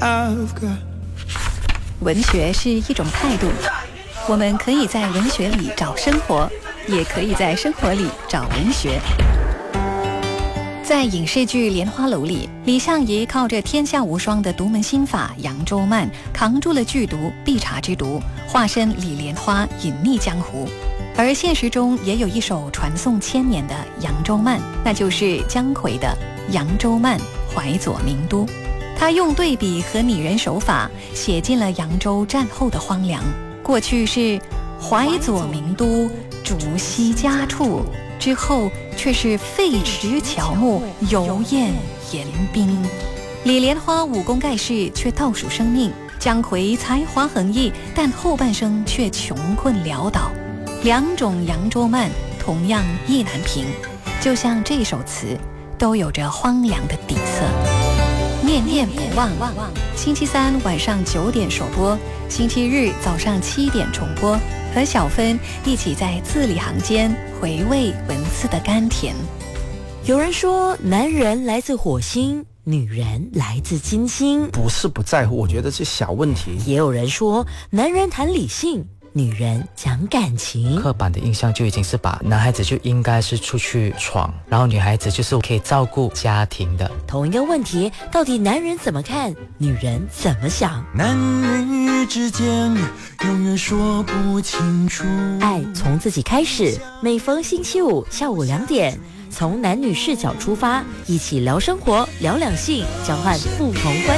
文学是一种态度，我们可以在文学里找生活，也可以在生活里找文学。在影视剧《莲花楼》里，李相夷靠着天下无双的独门心法扬州慢，扛住了剧毒必察之毒，化身李莲花隐匿江湖。而现实中也有一首传颂千年的扬州慢，那就是姜夔的《扬州慢·淮左名都》。他用对比和拟人手法写尽了扬州战后的荒凉。过去是淮左名都，竹溪家处，之后却是废池乔木，油砚盐冰。李莲花武功盖世，却倒数生命；姜夔才华横溢，但后半生却穷困潦倒。两种扬州慢同样意难平，就像这首词都有着荒凉的底色。念念不忘，星期三晚上9点首播，星期日早上7点重播，和小芬一起在字里行间回味文字的甘甜。 有人说男人来自火星，女人来自金星， 不是不在乎，我觉得是小问题。 也有人说男人谈理性，女人讲感情。 刻板的印象就已经是把男孩子就应该是出去闯，然后女孩子就是可以照顾家庭的。 同一个问题，到底男人怎么看，女人怎么想？ 男女之间永远说不清楚。 爱从自己开始，每逢星期五下午2点，从男女视角出发，一起聊生活，聊两性，交换不同观